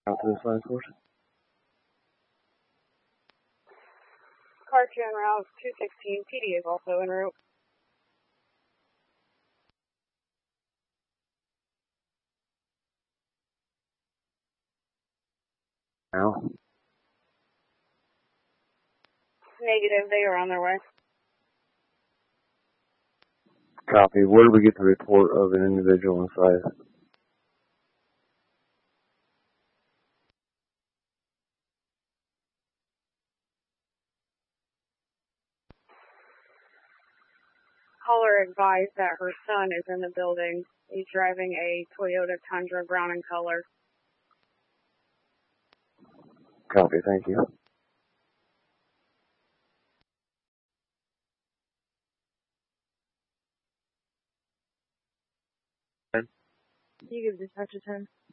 Out to this line source. Car 2 en route, 216. PD is also en route. Now. Negative, they are on their way. Copy. Where do we get the report of an individual inside? Caller advised that her son is in the building. He's driving a Toyota Tundra brown in color. Copy, thank you. You give dispatch a 10.